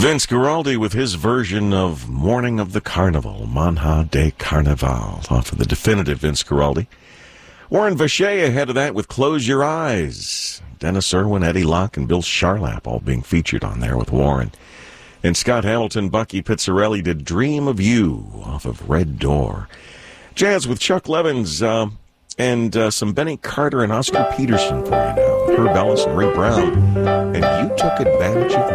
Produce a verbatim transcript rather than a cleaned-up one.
Vince Guaraldi with his version of Morning of the Carnival, Manha de Carnaval, off of the definitive Vince Guaraldi. Warren Vacher ahead of that with Close Your Eyes. Dennis Irwin, Eddie Locke, and Bill Charlap all being featured on there with Warren. And Scott Hamilton, Bucky Pizzarelli did Dream of You off of Red Door. Jazz with Chuck Levins uh, and uh, some Benny Carter and Oscar Peterson for you now. Herb Ellis and Ray Brown. And You Took Advantage of